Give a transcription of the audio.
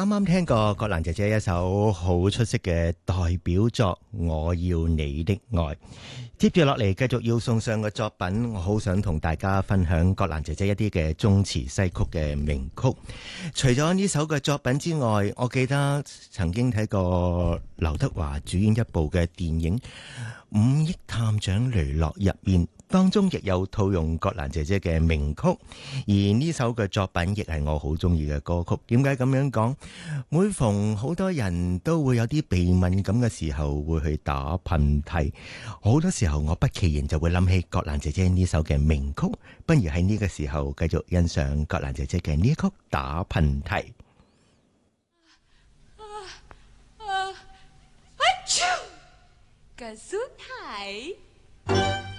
啱啱聽過葛蘭姐姐一首好出色嘅代表作《我要你的愛》，接住落嚟繼續要送上嘅作品，我好想同大家分享葛蘭姐姐一啲嘅中詞西曲嘅名曲。除咗呢首嘅作品之外，我記得曾經睇過劉德華主演一部嘅電影《五億探長雷洛》入面，當中亦有套用葛蘭姐姐嘅名曲，而呢首嘅作品亦係我好中意嘅歌曲。點解咁樣講？每逢好多人都會有啲鼻敏感嘅時候，會去打噴嚏，好多時候我不其然就會諗起葛蘭姐姐呢首嘅名曲，不如喺呢個時候繼續欣賞葛蘭姐姐嘅呢曲《打噴嚏》。 嘅孫太